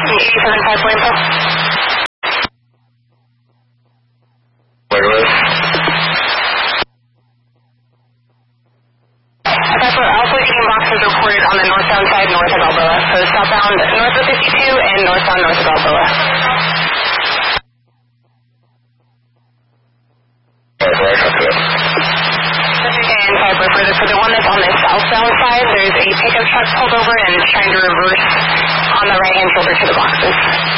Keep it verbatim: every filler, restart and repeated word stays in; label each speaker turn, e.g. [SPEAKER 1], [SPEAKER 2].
[SPEAKER 1] eighty-seven five for info.
[SPEAKER 2] Where
[SPEAKER 1] Pepper, Alpha taking boxes reported on the northbound side north of Balboa. So southbound north of fifty-two and northbound north of Balboa. And Pepper, for the, for the one that's on the southbound side, there's a pickup truck pulled over and trying to reverse on the right-hand shoulder to the boxes.